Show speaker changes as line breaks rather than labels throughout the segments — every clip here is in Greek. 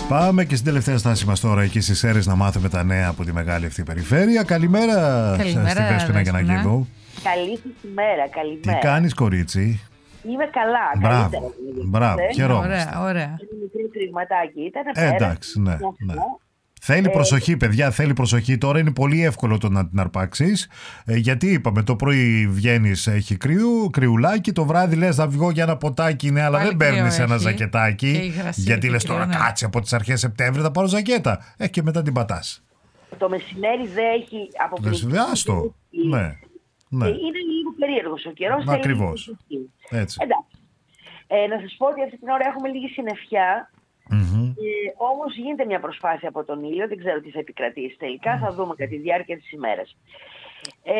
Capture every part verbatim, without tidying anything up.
Πάμε και στην τελευταία στάση μας τώρα, εκεί στις Σέρρες, να μάθουμε τα νέα από τη μεγάλη αυτή περιφέρεια. Καλημέρα,
Καλημέρα
στην Δέσποινα Γιαννακίδου.
Καλή σας ημέρα, καλημέρα.
Τι κάνεις, κορίτσι?
Είμαι καλά.
Μπράβο,
καλύτερα,
μπράβο, χαιρόμαστε.
Ωραία, ωραία.
Ένα μικρό τριγματάκι ήταν.
Ε, εντάξει, ναι, ναι. Θέλει ε... προσοχή, παιδιά, θέλει προσοχή. Τώρα είναι πολύ εύκολο το να την αρπάξεις. Ε, γιατί είπαμε, το πρωί βγαίνεις, έχει κρύο, κρυουλάκι. Το βράδυ λες θα βγω για ένα ποτάκι, ναι, αλλά πάλι δεν παίρνεις ένα ζακετάκι. Γιατί λες τώρα, ναι, κάτσε από τις αρχές Σεπτέμβρη θα πάρω ζακέτα. Ε, και μετά την πατάς.
Το μεσημέρι δεν έχει αποπληκτική.
Άστο. Ναι. Ναι.
Είναι λίγο περίεργος ο καιρός.
Ακριβώς. Έτσι.
Εντάξει. Ε, να σας πω ότι αυτή την ώρα έχουμε λίγη συννεφιά.
Mm-hmm.
Ε, όμως γίνεται μια προσπάθεια από τον ήλιο. Δεν ξέρω τι θα επικρατήσει τελικά. Mm. Θα δούμε κατά τη διάρκεια της ημέρας. Ε,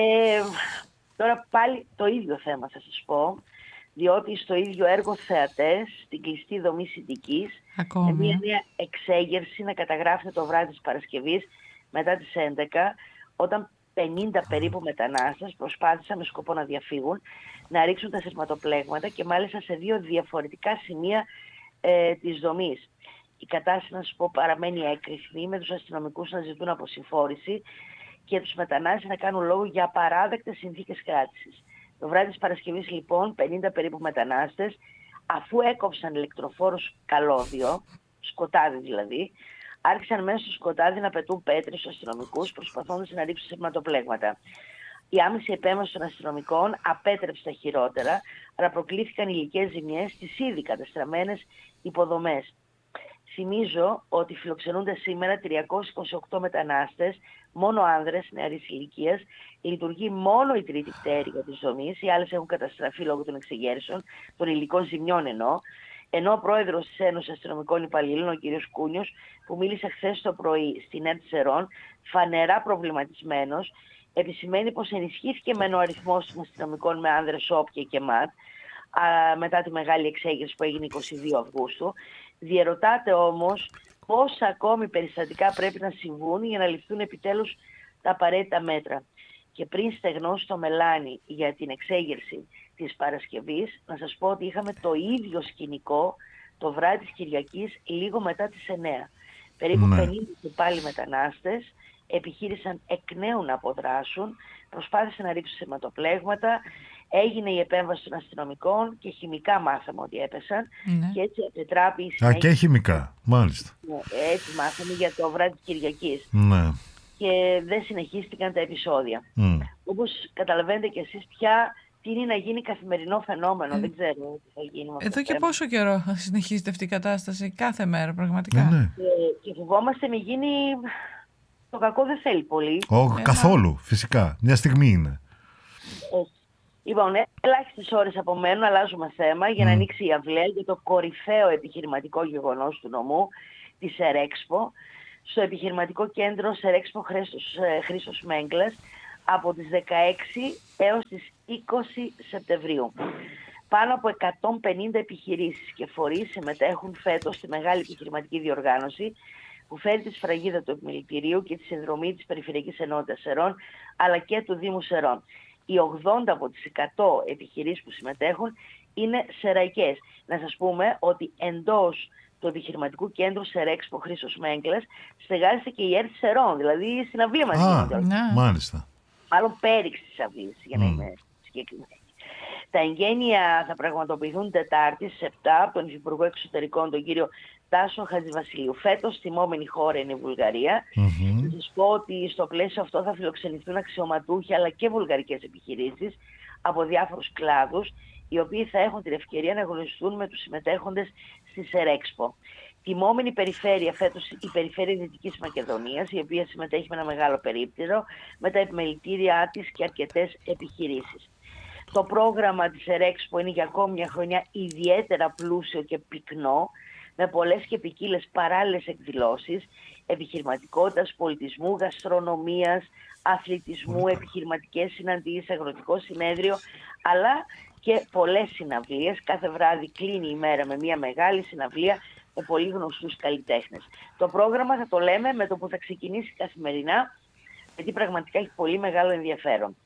τώρα πάλι το ίδιο θέμα θα σας πω. Διότι στο ίδιο έργο θεατές, στην κλειστή δομή Συντικής, με μια νέα εξέγερση να καταγράφεται το βράδυ της Παρασκευής μετά τις έντεκα, όταν πενήντα περίπου μετανάστες προσπάθησαν με σκοπό να διαφύγουν, να ρίξουν τα σειρματοπλέγματα και μάλιστα σε δύο διαφορετικά σημεία ε, της δομής. Η κατάσταση, να σας πω, παραμένει έκρηθμη, με τους αστυνομικούς να ζητούν αποσυμφόρηση και τους μετανάστες να κάνουν λόγο για απαράδεκτες συνθήκες κράτησης. Το βράδυ της Παρασκευής, λοιπόν, πενήντα περίπου μετανάστες, αφού έκοψαν ηλεκτροφόρους καλώδιο, σκοτάδι δηλαδή, άρχισαν μέσα στο σκοτάδι να πετούν πέτρες στους αστυνομικούς, προσπαθώντας να ρίξουν σειρματοπλέγματα. Η άμεση επέμβαση των αστυνομικών απέτρεψε τα χειρότερα, αλλά προκλήθηκαν υλικές ζημιές στις ήδη κατεστραμμένες υποδομές. Θυμίζω ότι φιλοξενούνται σήμερα τριακόσιοι είκοσι οκτώ μετανάστες, μόνο άνδρες νεαρής ηλικίας. Λειτουργεί μόνο η τρίτη πτέρυγα της δομής, οι άλλες έχουν καταστραφεί λόγω των εξεγέρσεων, των υλικών ζημιών εννοώ. Ενώ ο πρόεδρος της Ένωσης Αστυνομικών Υπαλλήλων, ο κ. Κούνιος, που μίλησε χθες το πρωί στην ΕΡΤ Σερών, φανερά προβληματισμένος, επισημαίνει πως ενισχύθηκε μεν ο αριθμός των αστυνομικών με άνδρες όπια και ΜΑΤ, α, μετά τη μεγάλη εξέγερση που έγινε εικοστή δεύτερη Αυγούστου. Διερωτάται όμως πόσα ακόμη περιστατικά πρέπει να συμβούν για να ληφθούν επιτέλους τα απαραίτητα μέτρα. Και πριν στεγνώσει το μελάνι για την εξέγερση της Παρασκευής, να σας πω ότι είχαμε το ίδιο σκηνικό το βράδυ της Κυριακής λίγο μετά τις εννέα. Περίπου ναι. πενήντα και πάλι μετανάστες επιχείρησαν εκ νέου να αποδράσουν, προσπάθησαν να ρίξουν σειρματοπλέγματα, έγινε η επέμβαση των αστυνομικών και χημικά μάθαμε ότι έπεσαν ναι. και έτσι επιτράπη η συνέχεια.
Α, και χημικά, μάλιστα.
Ναι, έτσι μάθαμε για το βράδυ της Κυριακής.
Ναι.
Και δεν συνεχίστηκαν τα επεισόδια. Mm. Όπως καταλαβαίνετε και εσείς πια, τι είναι να γίνει καθημερινό φαινόμενο. Ε, δεν ξέρω τι θα γίνει.
Εδώ και πόσο καιρό συνεχίζεται αυτή η κατάσταση, κάθε μέρα πραγματικά.
Ναι, ναι.
Ε, και φοβόμαστε μην γίνει. Το κακό δεν θέλει πολύ.
Όχι, ε, καθόλου, φυσικά. Μια στιγμή είναι.
Ε, λοιπόν, ε, ελάχιστες ώρες απομένουν, αλλάζουμε θέμα για mm. να ανοίξει η αυλαία για το κορυφαίο επιχειρηματικό γεγονός του νομού, τη Σερέξπο, στο επιχειρηματικό κέντρο Σερέξπο Χρήστος Μέγκλας, από τις δεκαέξι έως τις είκοσι Σεπτεμβρίου. Πάνω από εκατόν πενήντα επιχειρήσεις και φορείς συμμετέχουν φέτος στη μεγάλη επιχειρηματική διοργάνωση που φέρει τη σφραγίδα του επιμελητηρίου και τη συνδρομή της Περιφερειακής Ενότητας Σερών, αλλά και του Δήμου Σερών. Οι ογδόντα από τις εκατό επιχειρήσεις που συμμετέχουν είναι σεραϊκές. Να σας πούμε ότι εντός του επιχειρηματικού κέντρου Σερέξπο Χρήστος Μέγκλας στεγάζεται και η ΕΡΤ Σερών, δηλαδή στην αυλή μας.
Α, ναι. Μάλιστα.
Μάλλον πέριξ της αυλής, για να mm. είμαι συγκεκριμένη. Τα εγγένεια θα πραγματοποιηθούν Τετάρτη στις επτά από τον Υφυπουργό Εξωτερικών, τον κύριο Τάσο Χατζηβασιλείου. Φέτος τιμόμενη χώρα είναι η Βουλγαρία. Mm-hmm. Θα σας πω ότι στο πλαίσιο αυτό θα φιλοξενηθούν αξιωματούχοι αλλά και βουλγαρικές επιχειρήσεις από διάφορους κλάδους, οι οποίοι θα έχουν την ευκαιρία να γνωριστούν με τους συμμετέχοντες στη Σερέξπο. Τιμόμενη περιφέρεια φέτος η περιφέρεια Δυτικής Μακεδονίας, η οποία συμμετέχει με ένα μεγάλο περίπτερο, με τα επιμελητήριά της και αρκετές επιχειρήσεις. Το πρόγραμμα της Σερέξπο είναι για ακόμη μια χρονιά ιδιαίτερα πλούσιο και πυκνό, με πολλές και ποικίλες παράλληλες εκδηλώσεις επιχειρηματικότητας, πολιτισμού, γαστρονομίας, αθλητισμού, επιχειρηματικές συναντήσεις, αγροτικό συνέδριο, αλλά και πολλές συναυλίες. Κάθε βράδυ κλείνει η μέρα με μια μεγάλη συναυλία με πολύ γνωστούς καλλιτέχνες. Το πρόγραμμα θα το λέμε με το που θα ξεκινήσει καθημερινά, γιατί πραγματικά έχει πολύ μεγάλο ενδιαφέρον.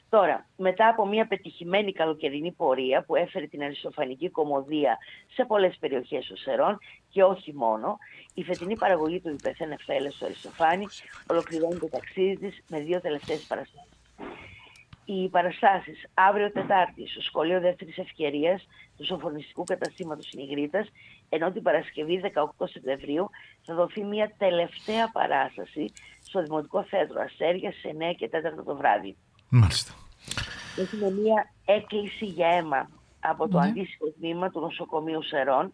Τώρα, μετά από μια πετυχημένη καλοκαιρινή πορεία που έφερε την αριστοφανική κωμωδία σε πολλές περιοχές των Σερών και όχι μόνο, η φετινή παραγωγή του Διπεθέν Εφέλες στο Αριστοφάνη ολοκληρώνει το ταξίδι της με δύο τελευταίες παραστάσεις. Οι παραστάσεις αύριο Τετάρτη στο Σχολείο Δεύτερης Ευκαιρίας του Σοφρονιστικού Καταστήματος Νιγρίτας, ενώ την Παρασκευή δεκαοκτώ Σεπτεμβρίου θα δοθεί μια τελευταία παράσταση στο Δημοτικό Θέατρο Αστέρια στις εννιά και τέσσερα το βράδυ.
Μάλιστα.
Έχουμε μια έκκληση για αίμα από το
Ναι.
αντίστοιχο τμήμα του Νοσοκομείου Σερών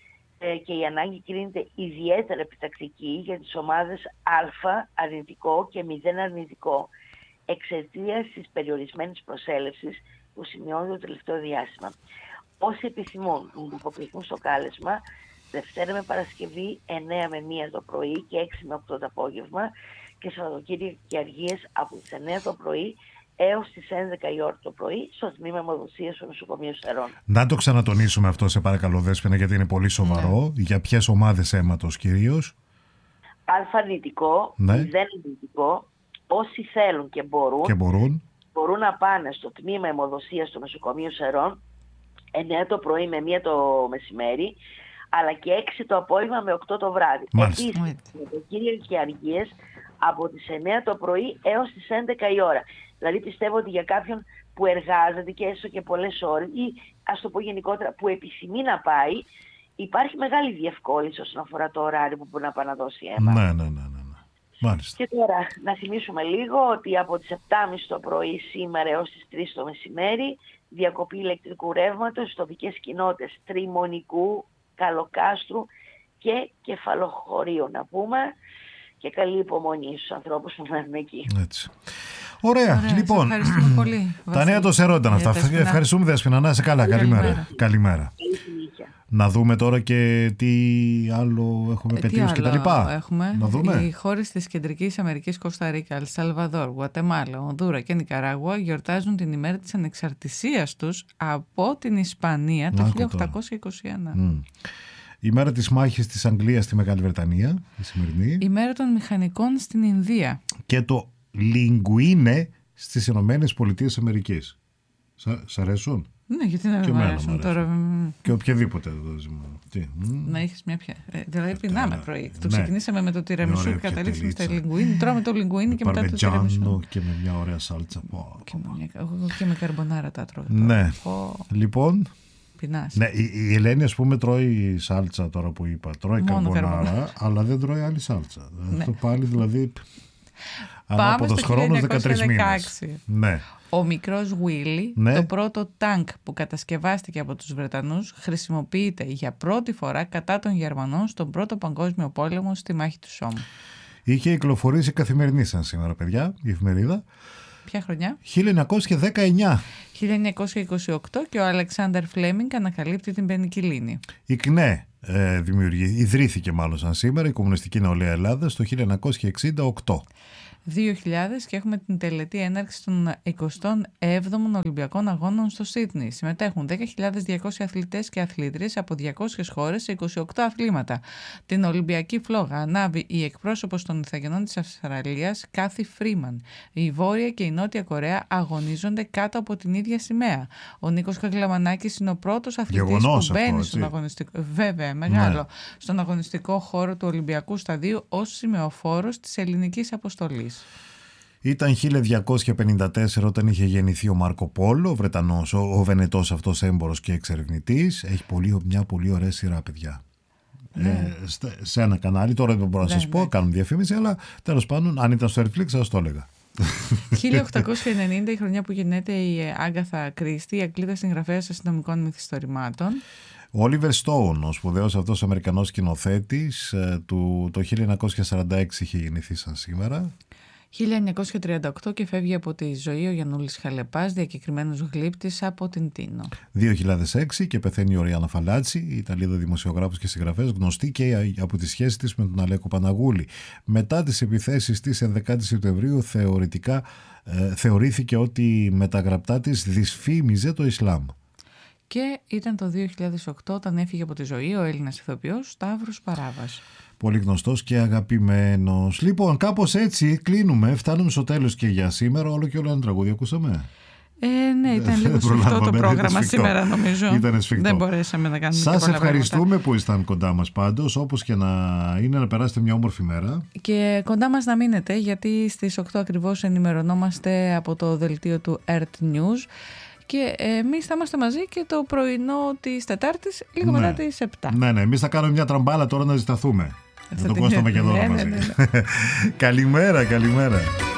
ε, και η ανάγκη κρίνεται ιδιαίτερα επιτακτική για τις ομάδες Α αρνητικό και μηδέν αρνητικό, εξαιτίας της περιορισμένης προσέλευσης που σημειώνεται το τελευταίο διάστημα. Όσοι επιθυμούν να υποκριθούν στο κάλεσμα, Δευτέρα με Παρασκευή εννιά με μία το πρωί και έξι με οκτώ το απόγευμα και Σαββατοκύριακο και Αργίες από τις εννιά το πρωί έως τις έντεκα η ώρα το πρωί στο τμήμα αιμοδοσίας του Νοσοκομείου Σερών.
Να το ξανατονίσουμε αυτό, σε παρακαλώ, Δέσποινα, γιατί είναι πολύ σοβαρό. Ναι. Για ποιες ομάδες αίματος κυρίως?
Α αρνητικό,
ναι.
μηδέν αρνητικό. Όσοι θέλουν και μπορούν,
και μπορούν,
μπορούν να πάνε στο τμήμα αιμοδοσίας του Νοσοκομείου Σερών εννιά το πρωί με μία το μεσημέρι, αλλά και έξι το απόγευμα με οκτώ το βράδυ.
Μάλιστα.
Επίσης, Σαββατοκύριακο και Αργίες από τις εννιά το πρωί έως τις έντεκα η ώρα. Δηλαδή πιστεύω ότι για κάποιον που εργάζεται και έστω και πολλές ώρες ή ας το πω γενικότερα που επιθυμεί να πάει, υπάρχει μεγάλη διευκόλυνση όσον αφορά το ωράριο που μπορεί να πάει να δώσει αίμα.
Ναι, ναι, ναι, ναι. Μάλιστα.
Και τώρα να θυμίσουμε λίγο ότι από τις επτά και μισή το πρωί σήμερα έως τις τρεις το μεσημέρι διακοπή ηλεκτρικού ρεύματος στις τοπικές κοινότητες Τριμονικού, Καλοκάστρου και Κεφαλοχωρίου, να πούμε, και καλή υπομονή στους ανθρώπους που μένουν εκεί.
Έτσι. Ωραία,
Ωραία,
λοιπόν.
Ευχαριστούμε πολύ.
Τα νέα των Σερών ήταν αυτά.
Δέσποινα.
Ευχαριστούμε, Δέσποινα. Να είσαι καλά. Καλημέρα.
Καλημέρα.
Καλημέρα.
Καλή συνέχεια.
Να δούμε τώρα και τι άλλο έχουμε
Ε,
πετύχει και τα λοιπά.
Έχουμε.
Να δούμε.
Οι χώρες της Κεντρικής Αμερικής, Κώστα Ρίκα, Ελ Σαλβαδόρ, Γουατεμάλα, Ονδούρα και Νικαράγουα γιορτάζουν την ημέρα της ανεξαρτησίας τους από την Ισπανία το
Άκου
χίλια οκτακόσια είκοσι ένα.
Mm. Η μέρα της μάχης της Αγγλίας στη Μεγάλη Βρετανία, η σημερινή.
Η μέρα των μηχανικών στην Ινδία.
Και το Λιγκουίνε στις Ηνωμένες Πολιτείες Αμερικής. Σ' αρέσουν?
Ναι, γιατί να
Και
μην μου
εμένα
αρέσουν
μου
τώρα. μ,
Και οποιαδήποτε. Τι.
Να έχεις μια πια. Ε, δηλαδή πεινάμε πρωί. Το
Ναι.
ξεκινήσαμε με το τυραμισού
ωραία
και καταλήξαμε στα
πιατελίτσα.
λιγκουίνι. Τρώμε το λιγκουίνι και μετά το τυραμισού.
Παρμετζάνο και με μια ωραία σάλτσα. Πω,
Και με, μια- εγώ και με καρμπονάρα τα τρώγα.
Ναι.
Πω,
Λοιπόν,
πεινάς.
ναι, η, η Ελένη, ας πούμε, τρώει σάλτσα τώρα που είπα. Τρώει
Μόνο
καρμπονάρα,
καρμπονάρα.
αλλά δεν τρώει άλλη σάλτσα.
Ναι.
Αυτό πάλι δηλαδή.
Πάμε
Ανάποδος
στο
χρόνος
χίλια
δεκατρείς
εννιακόσια
μήνες.
δεκαέξι.
Ναι.
Ο μικρός Willy,
Ναι.
το πρώτο τάγκ που κατασκευάστηκε από τους Βρετανούς, χρησιμοποιείται για πρώτη φορά κατά των Γερμανών στον Πρώτο Παγκόσμιο Πόλεμο στη μάχη του Σόμου.
Είχε κυκλοφορήσει καθημερινή σαν σήμερα, παιδιά, η εφημερίδα.
Ποια χρονιά?
χίλια εννιακόσια δεκαεννιά.
χίλια εννιακόσια είκοσι οκτώ και ο Αλεξάνδερ Φλέμινγκ ανακαλύπτει την πενικυλίνη.
Η ΚΝΕ ε, δημιουργεί, ιδρύθηκε μάλλον σαν σήμερα, η Κομμουνιστική Νεολαία Ελλάδας, το χίλια εννιακόσια εξήντα οκτώ.
δύο χιλιάδες και έχουμε την τελετή έναρξη των εικοστών έβδομων Ολυμπιακών Αγώνων στο Σίδνεϊ. Συμμετέχουν δέκα χιλιάδες διακόσιοι αθλητές και αθλήτριες από διακόσιες χώρες σε είκοσι οκτώ αθλήματα. Την Ολυμπιακή φλόγα ανάβει η εκπρόσωπος των Ιθαγενών της Αυστραλίας, Κάθι Φρίμαν. Η Βόρεια και η Νότια Κορέα αγωνίζονται κάτω από την ίδια σημαία. Ο Νίκος Καγκλαμανάκης είναι ο πρώτος αθλητής
Γεγονός
που μπαίνει
αυτό,
στον
έτσι.
αγωνιστικό, βέβαια, μεγάλο,
Ναι.
στον αγωνιστικό χώρο του Ολυμπιακού Σταδίου ως σημεοφόρος της ελληνικής αποστολής.
Ήταν χίλια διακόσια πενήντα τέσσερα όταν είχε γεννηθεί ο Μάρκο Πόλο, ο Βρετανός, ο, ο Βενετός αυτός έμπορος και εξερευνητής. Έχει πολύ, μια πολύ ωραία σειρά, παιδιά.
Ναι.
Ε, στε- σε ένα κανάλι, τώρα δεν μπορώ να
Ναι,
σας πω,
ναι.
κάνουν διαφήμιση, αλλά τέλος πάντων, αν ήταν στο Netflix, θα σας το έλεγα.
χίλια οκτακόσια ενενήντα, η χρονιά που γεννέται η Άγκαθα Κρίστη, η Αγγλίδα συγγραφέας αστυνομικών μυθιστορημάτων.
Ο Όλιβερ Στόουν, ο σπουδαίος αυτός Αμερικανός σκηνοθέτης, ε, του, το χίλια εννιακόσια σαράντα έξι είχε γεννηθεί σαν σήμερα.
χίλια εννιακόσια τριάντα οκτώ και φεύγει από τη ζωή ο Γιαννούλης Χαλεπάς, διακεκριμένος γλύπτης από την Τίνο.
δύο χιλιάδες έξι και πεθαίνει η Οριάννα Φαλάτσι, η Ιταλίδα δημοσιογράφος και συγγραφέας, γνωστή και από τη σχέση της με τον Αλέκο Παναγούλη. Μετά τις επιθέσεις της ενδεκάτη Σεπτεμβρίου θεωρητικά, ε, θεωρήθηκε ότι με τα γραπτά της δυσφήμιζε το Ισλάμ.
Και ήταν το δύο χιλιάδες οκτώ όταν έφυγε από τη ζωή ο Έλληνας ηθοποιός Σταύρος Παράβας.
Πολύ γνωστός και αγαπημένος. Λοιπόν, κάπως έτσι κλείνουμε. Φτάνουμε στο τέλος και για σήμερα. Όλο και όλο ένα τραγούδι ακούσαμε.
Ε, ναι, ήταν λίγο σφιχτό το πρόγραμμα σήμερα, νομίζω.
Ήταν σφιχτό.
Δεν μπορέσαμε να κάνουμε.
Σας ευχαριστούμε πράγματα. Που ήσταν κοντά μας πάντως, όπως και να είναι, να περάσετε μια όμορφη μέρα.
Και κοντά μας να μείνετε, γιατί στις οκτώ ακριβώς ενημερωνόμαστε από το δελτίο του Earth News. Και εμείς θα είμαστε μαζί και το πρωινό της Τετάρτης, λίγο
ναι.
μετά τις επτά.
Ναι, ναι, εμείς θα κάνουμε μια τραμπάλα τώρα να ζηταθούμε. Με τον Κώστα Μακεδόνα μαζί.
Ναι, ναι, ναι.
Καλημέρα, καλημέρα.